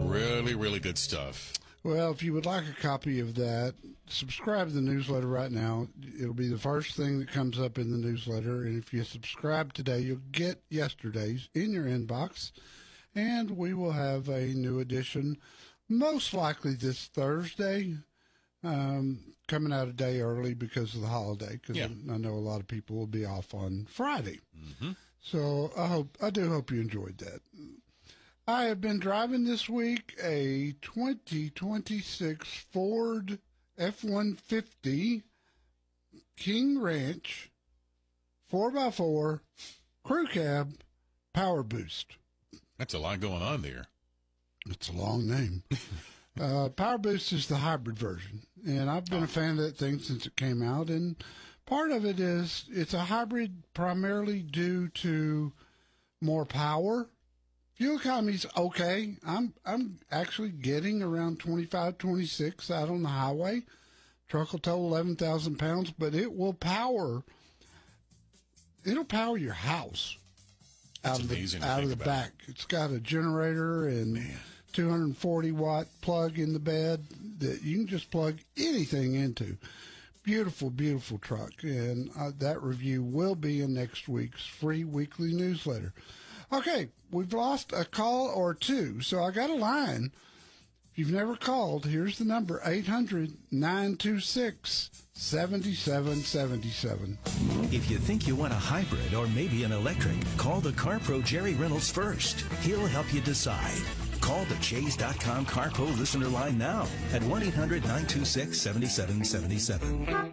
Really, really good stuff. Well, if you would like a copy of that, subscribe to the newsletter right now. It'll be the first thing that comes up in the newsletter. And if you subscribe today, you'll get yesterday's in your inbox. And we will have a new edition, most likely this Thursday, coming out a day early because of the holiday, because I know a lot of people will be off on Friday. Mm-hmm. So I do hope you enjoyed that. I have been driving this week a 2026 Ford F-150 King Ranch 4x4 Crew Cab Power Boost. That's a lot going on there. It's a long name. Power Boost is the hybrid version, and I've been a fan of that thing since it came out, and part of it is it's a hybrid primarily due to more power. Fuel economy's okay. I'm actually getting around 25, 26 out on the highway. Truck will tow 11,000 pounds, but it'll power your house out of the back. It's got a generator and 240-watt plug in the bed that you can just plug anything into. Beautiful, beautiful truck. And that review will be in next week's free weekly newsletter. Okay, we've lost a call or two, so I got a line. If you've never called, here's the number, 800-926-7777. If you think you want a hybrid or maybe an electric, call the CarPro Jerry Reynolds first. He'll help you decide. Call the Chase.com CarPro listener line now at 1-800-926-7777.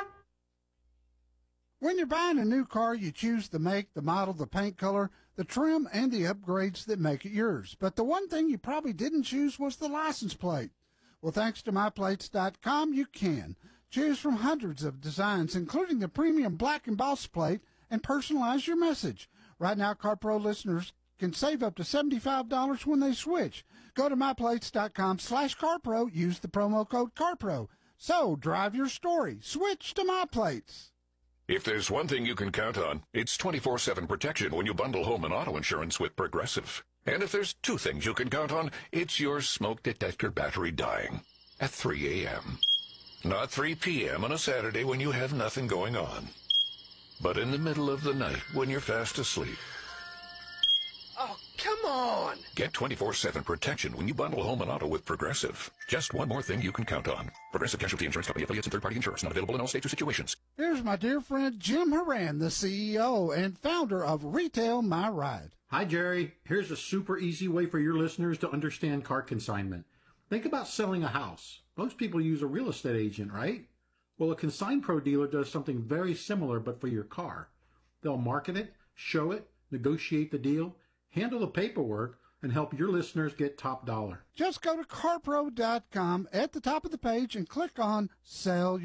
When you're buying a new car, you choose the make, the model, the paint color, the trim, and the upgrades that make it yours. But the one thing you probably didn't choose was the license plate. Well, thanks to MyPlates.com, you can. Choose from hundreds of designs, including the premium black embossed plate, and personalize your message. Right now, CarPro listeners can save up to $75 when they switch. Go to MyPlates.com/CarPro. Use the promo code CarPro. So, drive your story. Switch to MyPlates. If there's one thing you can count on, it's 24/7 protection when you bundle home and auto insurance with Progressive. And if there's two things you can count on, it's your smoke detector battery dying at 3 a.m. Not 3 p.m. on a Saturday when you have nothing going on, but in the middle of the night when you're fast asleep. Oh, come on! Get 24/7 protection when you bundle home and auto with Progressive. Just one more thing you can count on. Progressive Casualty Insurance Company, affiliates, and third-party insurers. Not available in all states or situations. Here's my dear friend Jim Horan, the CEO and founder of Retail My Ride. Hi, Jerry. Here's a super easy way for your listeners to understand car consignment. Think about selling a house. Most people use a real estate agent, right? Well, a Consign Pro dealer does something very similar, but for your car. They'll market it, show it, negotiate the deal, handle the paperwork, and help your listeners get top dollar. Just go to CarPro.com at the top of the page and click on Sell